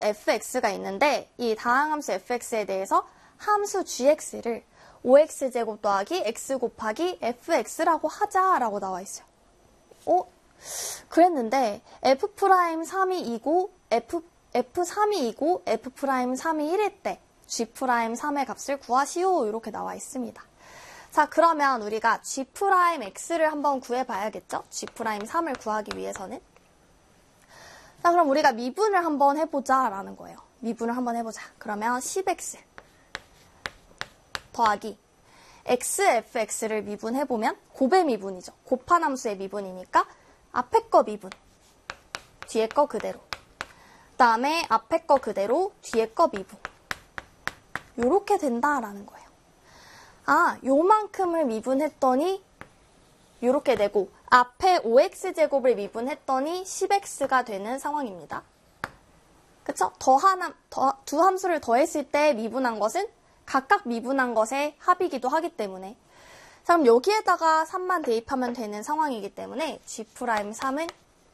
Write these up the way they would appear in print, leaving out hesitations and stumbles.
fx가 있는데 이 다항함수 fx에 대해서 함수 gx를 5x제곱 더하기 x 곱하기 fx라고 하자라고 나와 있어요. 그랬는데 f'3이 2고 f3이 2고 f'3이 1일 때 g'3의 값을 구하시오 이렇게 나와 있습니다. 자, 그러면 우리가 g'x를 한번 구해봐야겠죠? g'3을 구하기 위해서는. 자, 그럼 우리가 미분을 한번 해보자 라는 거예요. 미분을 한번 해보자. 그러면 10x 더하기 xfx를 미분해보면 곱의 미분이죠. 곱한 함수의 미분이니까 앞에 거 미분, 뒤에 거 그대로. 그 다음에 앞에 거 그대로, 뒤에 거 미분. 요렇게 된다라는 거예요. 아, 요만큼을 미분했더니 요렇게 되고 앞에 5x제곱을 미분했더니 10x가 되는 상황입니다. 그쵸? 두 함수를 더했을 때 미분한 것은 각각 미분한 것의 합이기도 하기 때문에 자, 그럼 여기에다가 3만 대입하면 되는 상황이기 때문에 g'3은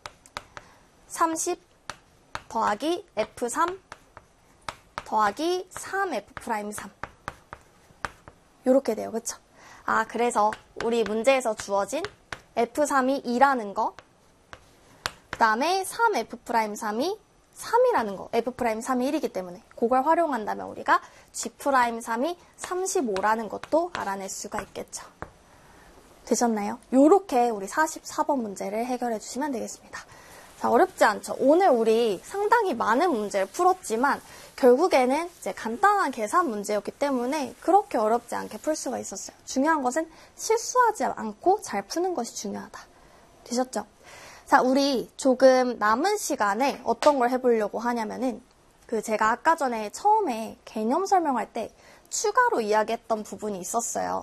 30 더하기 f3 더하기 3f'3 요렇게 돼요. 그쵸? 아, 그래서 우리 문제에서 주어진 f3이 2라는 거, 그 다음에 3f'3이 3이라는 거, f'3이 1이기 때문에 그걸 활용한다면 우리가 g'3이 35라는 것도 알아낼 수가 있겠죠. 되셨나요? 요렇게 우리 44번 문제를 해결해 주시면 되겠습니다. 자, 어렵지 않죠? 오늘 우리 상당히 많은 문제를 풀었지만 결국에는 이제 간단한 계산 문제였기 때문에 그렇게 어렵지 않게 풀 수가 있었어요. 중요한 것은 실수하지 않고 잘 푸는 것이 중요하다. 되셨죠? 자, 우리 조금 남은 시간에 어떤 걸 해보려고 하냐면은 제가 아까 전에 처음에 개념 설명할 때 추가로 이야기했던 부분이 있었어요.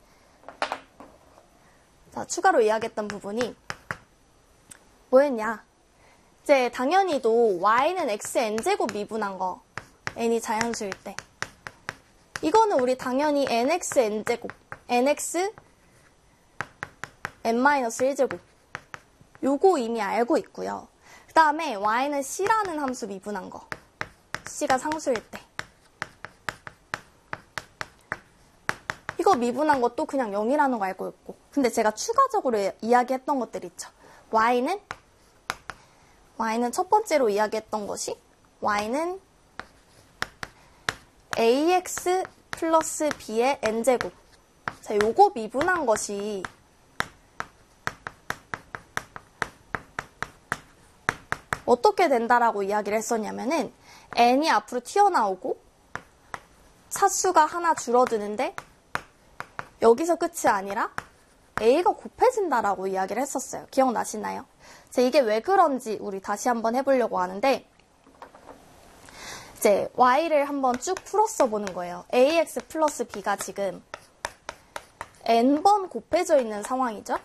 자, 추가로 이야기했던 부분이 뭐였냐? 이제 당연히도 y는 xn제곱 미분한 거, n이 자연수일 때. 이거는 우리 당연히 nx n제곱, nx n-1제곱. 요거 이미 알고 있고요. 그 다음에 y는 c라는 함수 미분한 거, c가 상수일 때. 이거 미분한 것도 그냥 0이라는 거 알고 있고. 근데 제가 추가적으로 이야기했던 것들 있죠. y는 첫 번째로 이야기했던 것이 y는 ax 플러스 b의 n제곱. 자, 요거 미분한 것이 어떻게 된다라고 이야기를 했었냐면은 n이 앞으로 튀어나오고 차수가 하나 줄어드는데 여기서 끝이 아니라 a가 곱해진다라고 이야기를 했었어요. 기억나시나요? 자, 이게 왜 그런지 우리 다시 한번 해보려고 하는데 이제 y를 한번 쭉 풀었어 보는 거예요. ax 플러스 b가 지금 n번 곱해져 있는 상황이죠.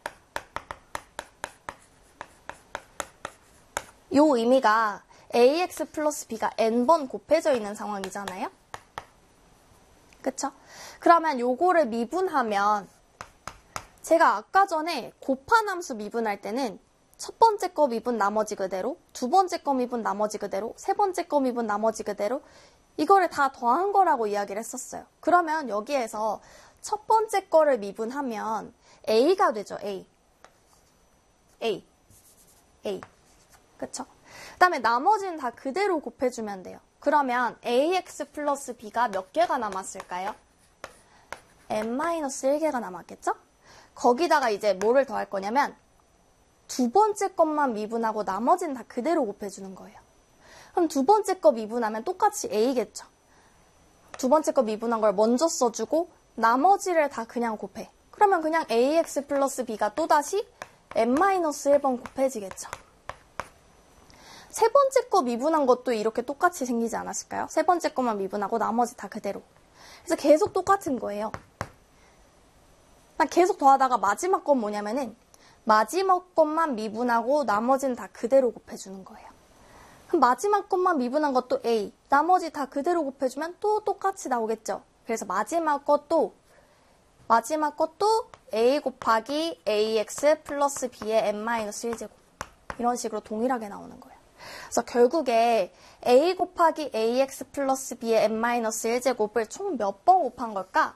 요 의미가 ax 플러스 b가 n번 곱해져 있는 상황이잖아요. 그쵸? 그러면 요거를 미분하면 제가 아까 전에 곱한 함수 미분할 때는 첫 번째 거 미분 나머지 그대로, 두 번째 거 미분 나머지 그대로, 세 번째 거 미분 나머지 그대로 이거를 다 더한 거라고 이야기를 했었어요. 그러면 여기에서 첫 번째 거를 미분하면 a가 되죠. A. 그쵸? 그 다음에 나머지는 다 그대로 곱해주면 돼요. 그러면 ax 플러스 b가 몇 개가 남았을까요? n-1개가 남았겠죠? 거기다가 이제 뭐를 더할 거냐면 두 번째 것만 미분하고 나머지는 다 그대로 곱해주는 거예요. 그럼 두 번째 거 미분하면 똑같이 a겠죠? 두 번째 거 미분한 걸 먼저 써주고 나머지를 다 그냥 곱해. 그러면 그냥 ax 플러스 b가 또다시 n-1번 곱해지겠죠? 세 번째 거 미분한 것도 이렇게 똑같이 생기지 않았을까요? 세 번째 것만 미분하고 나머지 다 그대로. 그래서 계속 똑같은 거예요. 계속 더하다가 마지막 건 뭐냐면은 마지막 것만 미분하고 나머지는 다 그대로 곱해주는 거예요. 그럼 마지막 것만 미분한 것도 a, 나머지 다 그대로 곱해주면 또 똑같이 나오겠죠. 그래서 마지막 것도 a 곱하기 ax 플러스 b의 n-1제곱 이런 식으로 동일하게 나오는 거예요. 그래서 결국에 a 곱하기 ax 플러스 b의 n-1제곱을 총 몇 번 곱한 걸까?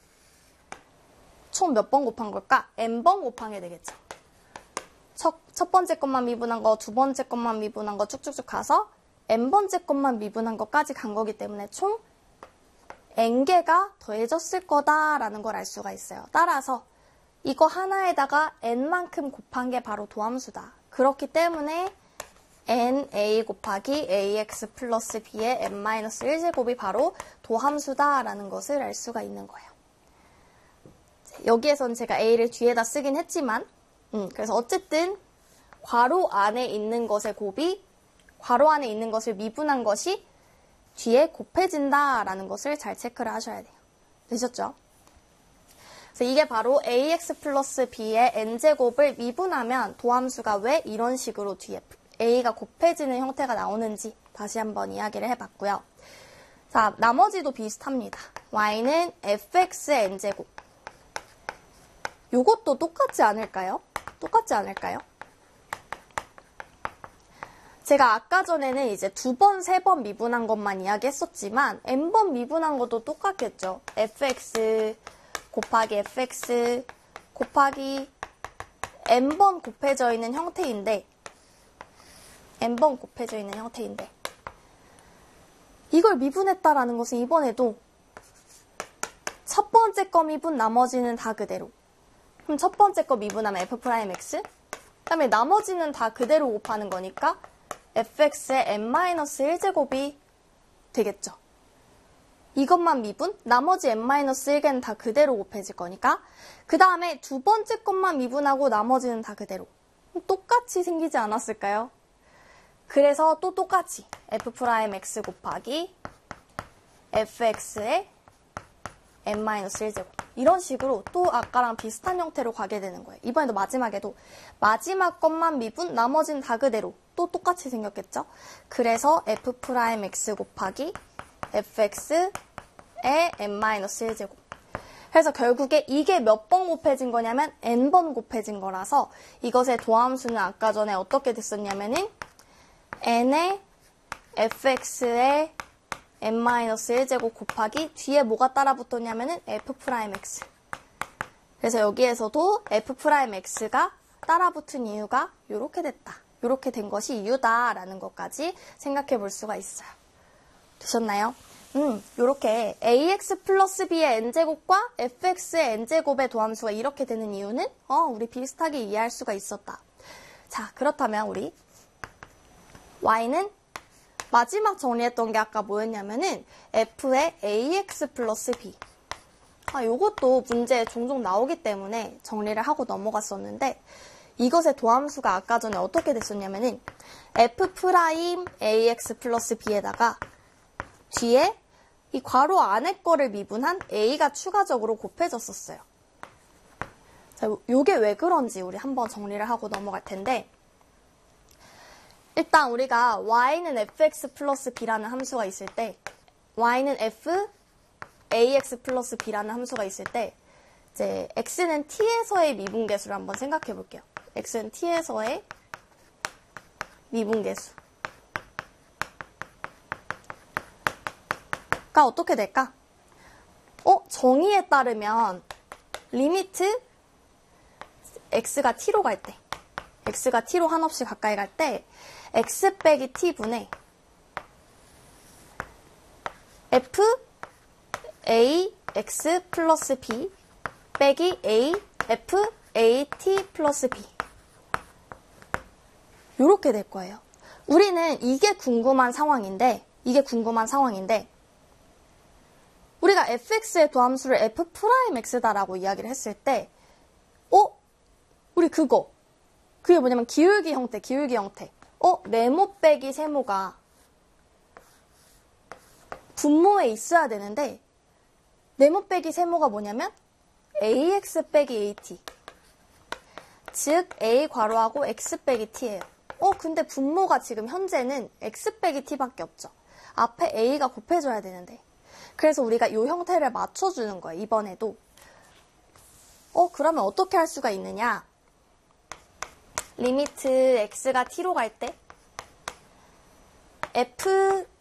총 몇 번 곱한 걸까? n번 곱한 게 되겠죠. 첫 번째 것만 미분한 거, 두 번째 것만 미분한 거 쭉쭉쭉 가서 n번째 것만 미분한 것까지 간 거기 때문에 총 n개가 더해졌을 거다라는 걸 알 수가 있어요. 따라서 이거 하나에다가 n만큼 곱한 게 바로 도함수다. 그렇기 때문에 na 곱하기 ax 플러스 b의 n-1제곱이 바로 도함수다라는 것을 알 수가 있는 거예요. 여기에선 제가 a를 뒤에다 쓰긴 했지만 그래서 어쨌든 괄호 안에 있는 것의 곱이 괄호 안에 있는 것을 미분한 것이 뒤에 곱해진다라는 것을 잘 체크를 하셔야 돼요. 되셨죠? 그래서 이게 바로 ax 플러스 b의 n제곱을 미분하면 도함수가 왜 이런 식으로 뒤에 a가 곱해지는 형태가 나오는지 다시 한번 이야기를 해봤고요. 자, 나머지도 비슷합니다. y는 fx의 n제곱. 요것도 똑같지 않을까요? 똑같지 않을까요? 제가 아까 전에는 이제 2번, 3번 미분한 것만 이야기했었지만 n번 미분한 것도 똑같겠죠. fx 곱하기 fx 곱하기 n번 곱해져 있는 형태인데 n번 곱해져 있는 형태인데 이걸 미분했다라는 것은 이번에도 첫 번째 거 미분 나머지는 다 그대로. 그럼 첫 번째 거 미분하면 f'x 그다음에 나머지는 다 그대로 곱하는 거니까 fx의 n-1제곱이 되겠죠. 이것만 미분, 나머지 n-1개는 다 그대로 곱해질 거니까 그 다음에 두 번째 것만 미분하고 나머지는 다 그대로. 똑같이 생기지 않았을까요? 그래서 또 똑같이 f'x 곱하기 fx의 n-1제곱 이런 식으로 또 아까랑 비슷한 형태로 가게 되는 거예요. 이번에도 마지막에도 마지막 것만 미분, 나머지는 다 그대로 또 똑같이 생겼겠죠? 그래서 f'x 곱하기 fx의 n-1제곱. 그래서 결국에 이게 몇 번 곱해진 거냐면 n번 곱해진 거라서 이것의 도함수는 아까 전에 어떻게 됐었냐면은 n의 fx의 n-1제곱 곱하기 뒤에 뭐가 따라 붙었냐면은 f'x. 그래서 여기에서도 f'x가 따라 붙은 이유가 이렇게 됐다. 이렇게 된 것이 이유다라는 것까지 생각해 볼 수가 있어요. 되셨나요? 이렇게 ax 플러스 b의 n제곱과 fx의 n제곱의 도함수가 이렇게 되는 이유는 우리 비슷하게 이해할 수가 있었다. 자, 그렇다면 우리 y는 마지막 정리했던 게 아까 뭐였냐면은 f의 ax 플러스 b. 요것도 문제에 종종 나오기 때문에 정리를 하고 넘어갔었는데 이것의 도함수가 아까 전에 어떻게 됐었냐면은 f'(ax 플러스 b에다가 뒤에 이 괄호 안에 거를 미분한 a가 추가적으로 곱해졌었어요. 자, 요게 왜 그런지 우리 한번 정리를 하고 넘어갈 텐데 일단 우리가 y는 fx 플러스 b라는 함수가 있을 때 y는 f ax 플러스 b라는 함수가 있을 때 이제 x는 t에서의 미분계수를 한번 생각해 볼게요. x는 t에서의 미분계수. 가 어떻게 될까? 정의에 따르면 리미트 x가 t로 갈 때 x가 t로 한없이 가까이 갈 때 x 빼기 t분의 f a x 플러스 b 빼기 a f a t 플러스 b 이렇게 될 거예요. 우리는 이게 궁금한 상황인데 우리가 fx의 도함수를 f'x다라고 이야기를 했을 때 우리 그게 뭐냐면 기울기 형태. 네모 빼기 세모가 분모에 있어야 되는데 네모 빼기 세모가 뭐냐면 ax 빼기 at. 즉 a 괄호하고 x 빼기 t예요. 근데 분모가 지금 현재는 x 빼기 t밖에 없죠. 앞에 a가 곱해줘야 되는데. 그래서 우리가 이 형태를 맞춰주는 거예요. 이번에도. 그러면 어떻게 할 수가 있느냐? 리미트 x가 t로 갈 때 F